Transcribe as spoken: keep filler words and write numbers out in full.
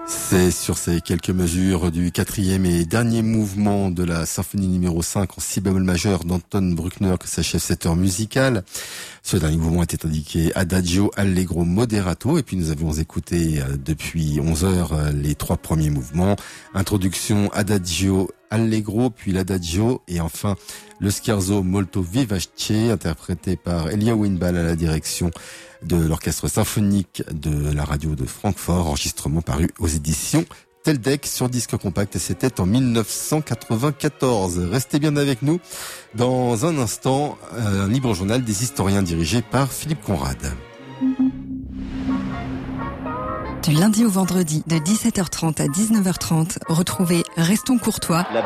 C'est sur ces quelques mesures du quatrième et dernier mouvement de la symphonie numéro cinq en si bémol majeur d'Anton Bruckner que s'achève cette heure musicale. Ce dernier mouvement était indiqué Adagio, Allegro, Moderato, et puis nous avions écouté depuis onze heures les trois premiers mouvements. Introduction, Adagio, Allegro, puis l'Adagio, et enfin le Scherzo molto vivace, interprété par Elia Winbal à la direction de l'orchestre symphonique de la radio de Francfort, enregistrement paru aux éditions Teldec sur disque compact, et c'était en mille neuf cent quatre-vingt-quatorze. Restez bien avec nous. Dans un instant, un libre journal des historiens dirigé par Philippe Conrad. Du lundi au vendredi, de dix-sept heures trente à dix-neuf heures trente, retrouvez Restons Courtois. La